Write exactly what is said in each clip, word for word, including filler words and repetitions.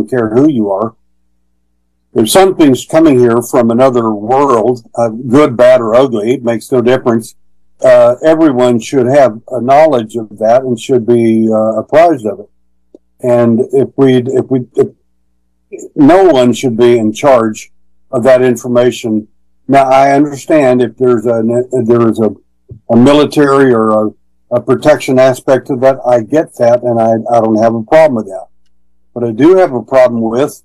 don't care who you are. If something's coming here from another world, uh, good, bad, or ugly, it makes no difference. Uh, everyone should have a knowledge of that and should be uh, apprised of it. And if we, if we, if, no one should be in charge of that information. Now, I understand if there's a there's a, a military or a, a protection aspect to that, I get that, and I I don't have a problem with that. What I do have a problem with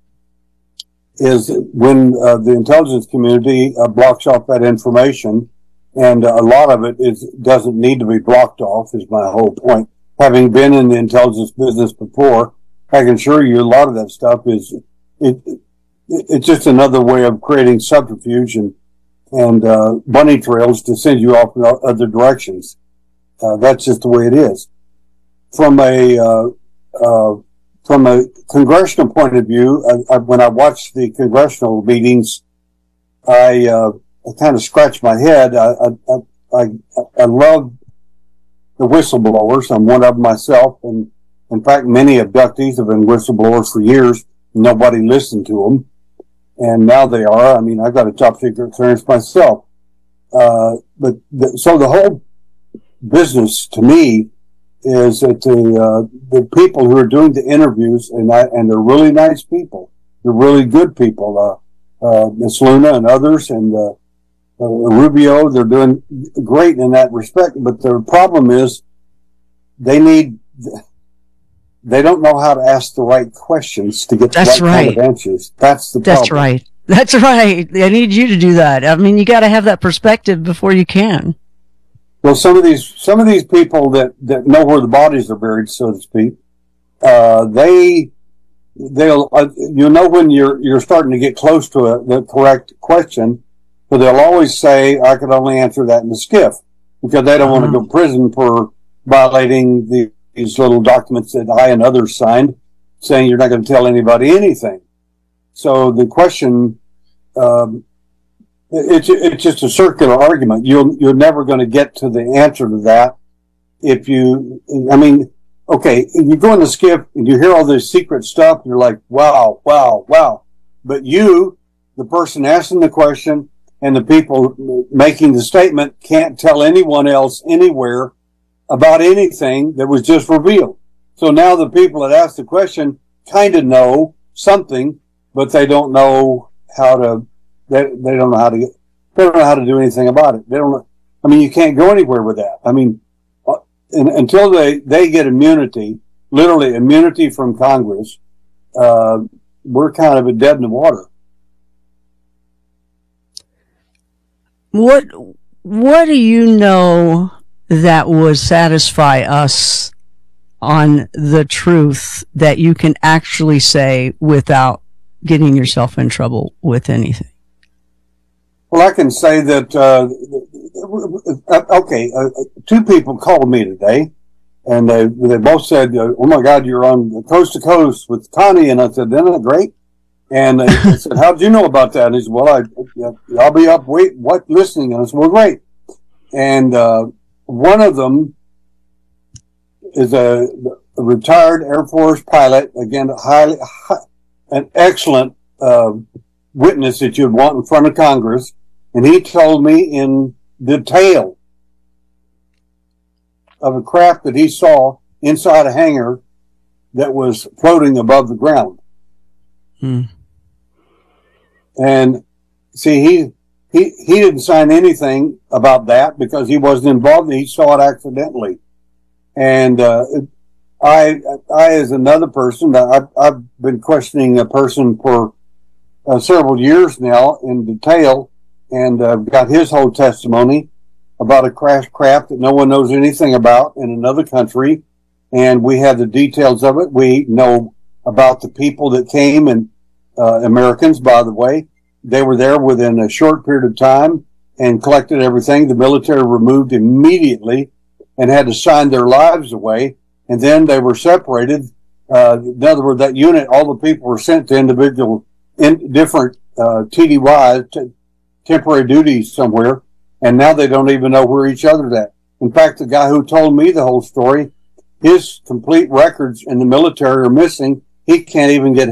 is when uh, the intelligence community uh, blocks off that information, and uh, a lot of it is doesn't need to be blocked off, is my whole point. Having been in the intelligence business before, I can assure you a lot of that stuff is it, it it's just another way of creating subterfuge and, and uh, bunny trails to send you off in other directions. Uh, that's just the way it is. From a uh, uh, From a congressional point of view, I, I, when I watched the congressional meetings, I, uh, I kind of scratched my head. I, I, I, I love the whistleblowers. I'm one of them myself. And in fact, many abductees have been whistleblowers for years. Nobody listened to them. And now they are. I mean, I got a top secret clearance myself. Uh, but the, so the whole business to me is that the uh, the people who are doing the interviews, and I, and they're really nice people, they're really good people. Uh, uh, Miss Luna and others, and uh, uh, Rubio, they're doing great in that respect. But the problem is, they need, they don't know how to ask the right questions to get the That's right, right. kind of answers. That's the That's problem. right. That's right. I need you to do that. I mean, you got to have that perspective before you can. Well, some of these, some of these people that, that know where the bodies are buried, so to speak, uh, they, they'll, uh, you know, when you're, you're starting to get close to a, the correct question, but they'll always say, I could only answer that in the skiff, because they don't Uh-huh. want to go to prison for violating the, these little documents that I and others signed, saying you're not going to tell anybody anything. So the question, um, It's it's just a circular argument. You're you're never going to get to the answer to that if you. I mean, okay, you go in the skiff and you hear all this secret stuff. You're like, wow, wow, wow. But you, the person asking the question, and the people making the statement can't tell anyone else anywhere about anything that was just revealed. So now the people that ask the question kind of know something, but they don't know how to. They they don't know how to get, they don't know how to do anything about it. They don't know, I mean, you can't go anywhere with that. I mean, uh, in, until they, they get immunity, literally immunity from Congress, uh, we're kind of a dead in the water. What, what do you know that would satisfy us on the truth that you can actually say without getting yourself in trouble with anything? Well, I can say that, uh, okay, uh, two people called me today, and they, they both said, uh, oh my God, you're on Coast to Coast with Connie. And I said, isn't that great? And they said, how'd you know about that? And he said, well, I, I'll be up wait, what, listening. And I said, well, great. And, uh, one of them is a, a retired Air Force pilot, again, highly, high, an excellent, uh, witness that you'd want in front of Congress. And he told me in detail of a craft that he saw inside a hangar that was floating above the ground. Hmm. And see, he, he, he didn't sign anything about that because he wasn't involved. He saw it accidentally. And, uh, I, I, as another person, I've, I've been questioning a person for uh, several years now in detail, and uh, got his whole testimony about a crash craft that no one knows anything about in another country. And we have the details of it. We know about the people that came, and uh, Americans, by the way. They were there within a short period of time and collected everything. The military removed immediately and had to sign their lives away. And then they were separated. Uh, in other words, that unit, all the people were sent to individual, in different uh, T D Ys, t- temporary duties somewhere, and now they don't even know where each other's at. In fact, the guy who told me the whole story, his complete records in the military are missing. He can't even get